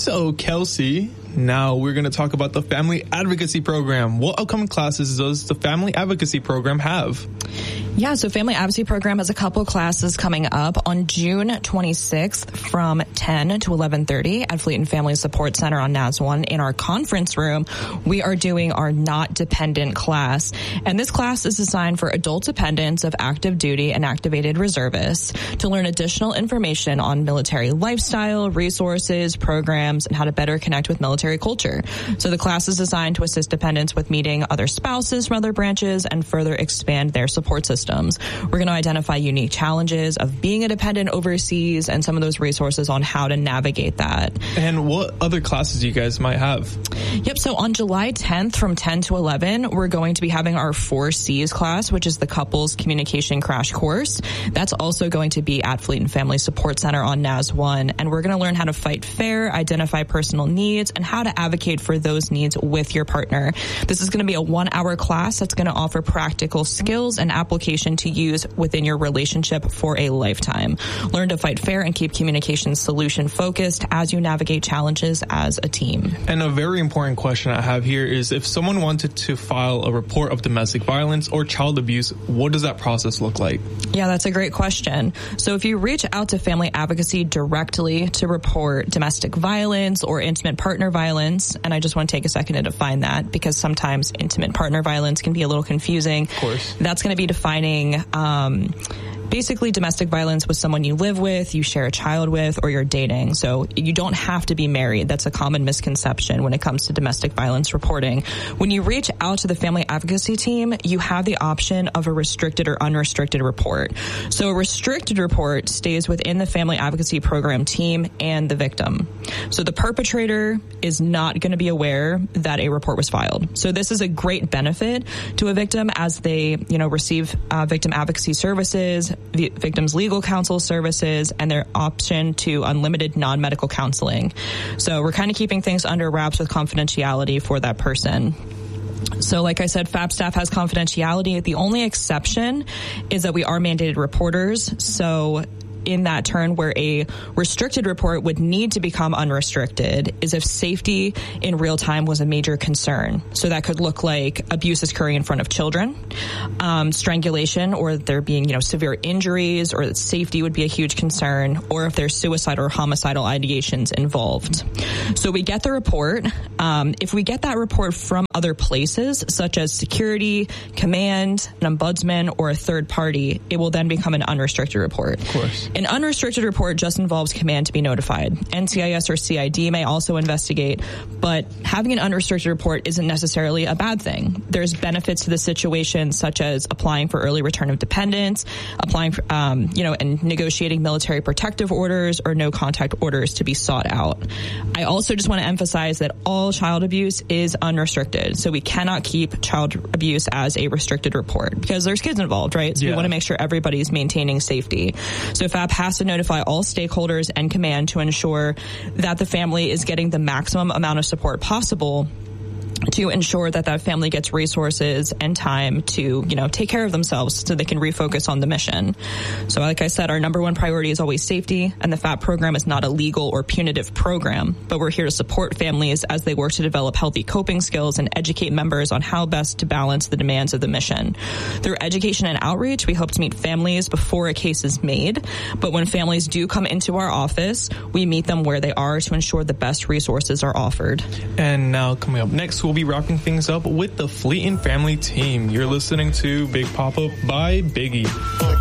So, Kelsey, now we're going to talk about the Family Advocacy Program. What upcoming classes does the Family Advocacy Program have? Yeah, so Family Advocacy Program has a couple classes coming up on June 26th from 10 to 11:30 at Fleet and Family Support Center on NAS 1. In our conference room, we are doing our Not Dependent class. And this class is designed for adult dependents of active duty and activated reservists to learn additional information on military lifestyle, resources, programs, and how to better connect with military culture. So the class is designed to assist dependents with meeting other spouses from other branches and further expand their support systems. We're going to identify unique challenges of being a dependent overseas and some of those resources on how to navigate that. And what other classes you guys might have? Yep, so on July 10th from 10 to 11, we're going to be having our 4 C's class, which is the Couples Communication Crash Course. That's also going to be at Fleet and Family Support Center on NAS 1. And we're going to learn how to fight fair, identify personal needs, and how to advocate for those needs with your partner. This is going to be a 1-hour class that's going to offer practical skills and application to use within your relationship for a lifetime. Learn to fight fair and keep communication solution focused as you navigate challenges as a team. And a very important question I have here is, if someone wanted to file a report of domestic violence or child abuse, what does that process look like? Yeah, that's a great question. So if you reach out to Family Advocacy directly to report domestic violence or intimate partner violence, and I just want to take a second to define that because sometimes intimate partner violence can be a little confusing. Of course. That's going to be defining basically domestic violence with someone you live with, you share a child with, or you're dating. So you don't have to be married. That's a common misconception when it comes to domestic violence reporting. When you reach out to the Family Advocacy team, you have the option of a restricted or unrestricted report. So a restricted report stays within the Family Advocacy Program team and the victim. So the perpetrator is not going to be aware that a report was filed. So this is a great benefit to a victim as they, receive victim advocacy services, the victim's legal counsel services, and their option to unlimited non-medical counseling. So we're kind of keeping things under wraps with confidentiality for that person. So like I said, FAP staff has confidentiality. The only exception is that we are mandated reporters. So in that turn where a restricted report would need to become unrestricted is if safety in real time was a major concern. So that could look like abuse is occurring in front of children, strangulation, or there being, severe injuries, or that safety would be a huge concern, or if there's suicide or homicidal ideations involved. So we get the report. If we get that report from other places, such as security, command, an ombudsman, or a third party, it will then become an unrestricted report. Of course. An unrestricted report just involves command to be notified. NCIS or CID may also investigate, but having an unrestricted report isn't necessarily a bad thing. There's benefits to the situation, such as applying for early return of dependents, applying for, and negotiating military protective orders or no contact orders to be sought out. I also just want to emphasize that all child abuse is unrestricted. So we cannot keep child abuse as a restricted report because there's kids involved, right? So we want to make sure everybody's maintaining safety. So FAP has to notify all stakeholders and command to ensure that the family is getting the maximum amount of support possible to ensure that that family gets resources and time to, take care of themselves so they can refocus on the mission. So like I said, our number one priority is always safety, and the FAP program is not a legal or punitive program, but we're here to support families as they work to develop healthy coping skills and educate members on how best to balance the demands of the mission. Through education and outreach, we hope to meet families before a case is made, but when families do come into our office, we meet them where they are to ensure the best resources are offered. And now coming up next, we'll be wrapping things up with the Fleet and Family team. You're listening to Big Pop-Up by Biggie.